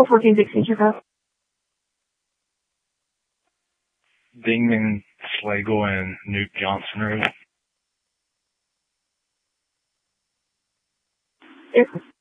Local 14 Dixie Chicago. Dingman, Slagle, and Newt Johnson Road. Airport.